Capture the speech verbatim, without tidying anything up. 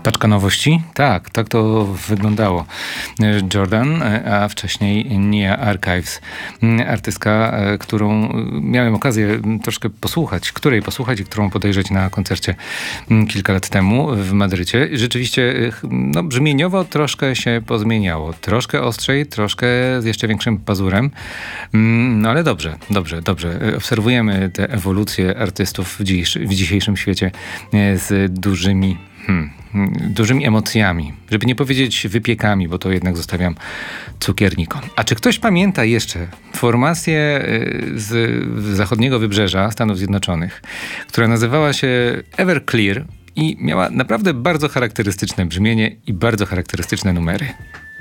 Paczka nowości? Tak, tak to wyglądało. Jordan, a wcześniej Nia Archives. Artystka, którą miałem okazję troszkę posłuchać, której posłuchać i którą podejrzeć na koncercie kilka lat temu w Madrycie. Rzeczywiście no, brzmieniowo troszkę się pozmieniało. Troszkę ostrzej, troszkę z jeszcze większym pazurem. No ale dobrze, dobrze, dobrze. Obserwujemy tę ewolucję artystów w, dziś, w dzisiejszym świecie z dużymi Hmm, dużymi emocjami, żeby nie powiedzieć wypiekami, bo to jednak zostawiam cukiernikom. A czy ktoś pamięta jeszcze formację z zachodniego wybrzeża Stanów Zjednoczonych, która nazywała się Everclear i miała naprawdę bardzo charakterystyczne brzmienie i bardzo charakterystyczne numery?